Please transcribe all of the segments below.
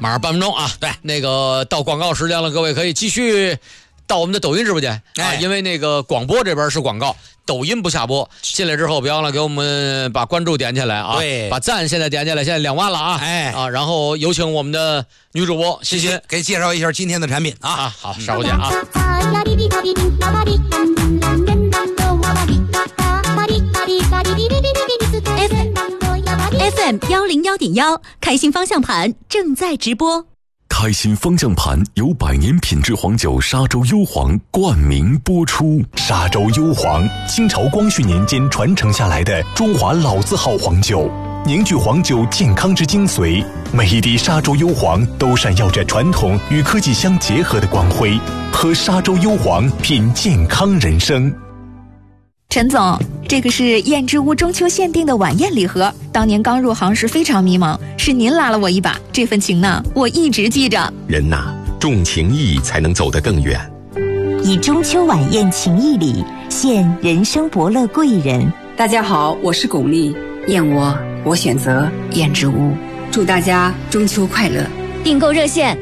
马上半分钟啊。对，那个到广告时间了，各位可以继续到我们的抖音直播间啊，因为那个广播这边是广告，抖音不下播。进来之后，别忘了给我们把关注点起来啊，对，把赞现在点起来，现在2万了啊，然后有请我们的女主播欣欣给介绍一下今天的产品啊。 好，稍后见啊。 FM 101.1开心方向盘正在直播。 开心方向盘由100年品质黄酒沙洲幽黄冠名播出。 沙洲幽黄，清朝光绪年间传承下来的中华老字号黄酒，凝聚黄酒健康之精髓。每一滴沙洲幽黄都闪耀着传统与科技相结合的光辉。喝沙洲幽黄，品健康人生。 陈总，这个是燕之屋中秋限定的晚宴礼盒，当年刚入行时非常迷茫，是您拉了我一把，这份情呢，我一直记着。 人呐，重情义才能走得更远。 以中秋晚宴情谊礼，献人生伯乐贵人。 大家好，我是巩俐，燕我选择燕之屋，祝大家中秋快乐。 订购热线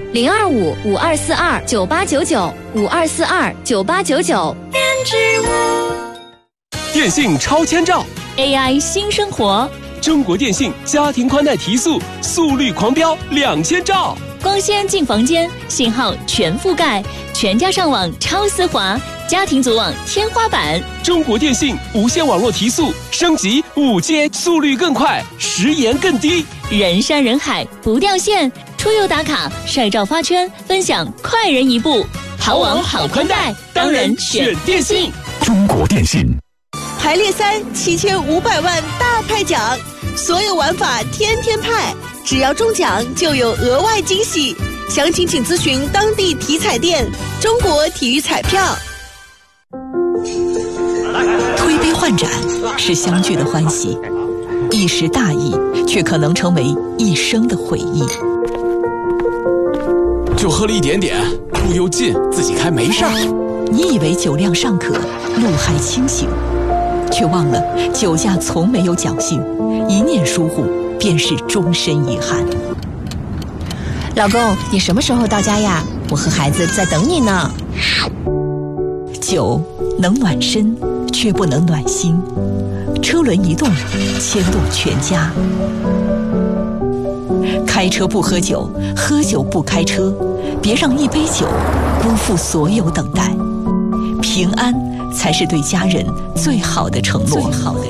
025-5242-9899，5242-9899。燕之屋。 电信超千兆 AI 新生活， 中国电信家庭宽带提速，速率狂飙2000兆， 光纤进房间，信号全覆盖，全家上网超丝滑，家庭组网天花板。 中国电信无线网络提速，升级5G，速率更快，时延更低， 人山人海不掉线，出游打卡晒照发圈，分享快人一步。好网好宽带，当然选电信。 中国电信。 排列3 7500万大派奖，所有玩法天天派，只要中奖就有额外惊喜。详情请咨询当地体彩店。中国体育彩票。 推杯换盏是相聚的欢喜，一时大意却可能成为一生的回忆。 就喝了一点点，路又近，自己开没事儿。 你以为酒量尚可，路还清醒，却忘了酒驾从没有侥幸，一念疏忽便是终身遗憾。 老公，你什么时候到家呀？我和孩子在等你呢。 酒能暖身，却不能暖心。车轮一动，牵动全家。开车不喝酒，喝酒不开车，别让一杯酒辜负所有等待。平安才是对家人最好的承诺。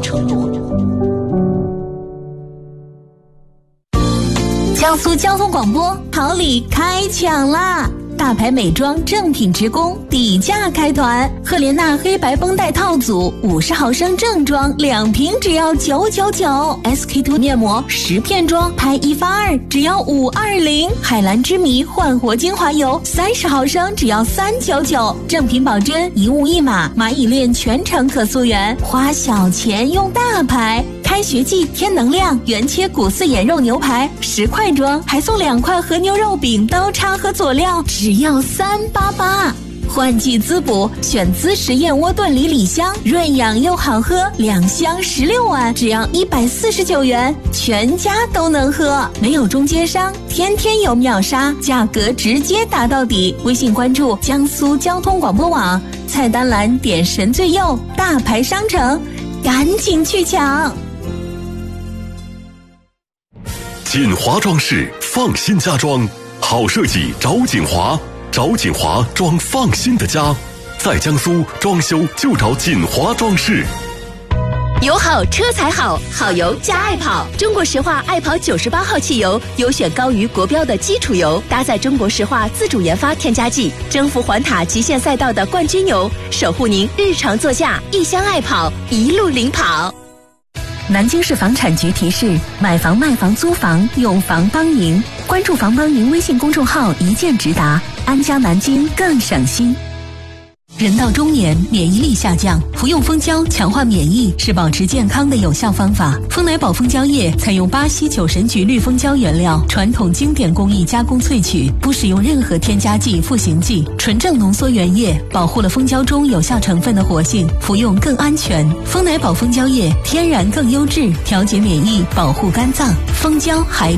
江苏交通广播好礼开抢啦！大牌美妆正品直供，底价开团。赫莲娜黑白绷带套组50毫升正装2瓶只要999，SK2 面膜10片装拍1发2只要520，海蓝之谜焕活精华油30毫升只要399，正品保真一物一码，蚂蚁链全程可溯源，花小钱用大牌。开学季添能量，原切骨丝眼肉牛排10块装，还送2块和牛肉饼、刀叉和佐料，只要388。换季滋补，选滋食燕窝炖里里香，润养又好喝，2箱16碗，只要149元，全家都能喝，没有中间商，天天有秒杀，价格直接打到底。微信关注江苏交通广播网，菜单栏点神最右大牌商城，赶紧去抢。 锦华装饰放心家装，好设计找锦华，找锦华装放心的家，在江苏装修就找锦华装饰。 油好车才好，好油加爱跑。中国石化爱跑98号汽油，优选高于国标的基础油，搭载中国石化自主研发添加剂，征服环塔极限赛道的冠军油，守护您日常座驾，一箱爱跑，一路领跑。南京市房产局提示：买房、卖房、租房，用房帮您。关注房帮您微信公众号，一键直达，安家南京更省心。人到中年，免疫力下降，服用蜂胶强化免疫是保持健康的有效方法。丰乃宝蜂胶液采用巴西酒神菊绿蜂胶原料，传统经典工艺加工萃取，不使用任何添加剂、赋形剂，纯正浓缩原液，保护了蜂胶中有效成分的活性，服用更安全。丰乃宝蜂胶液天然更优质，调节免疫，保护肝脏。蜂胶还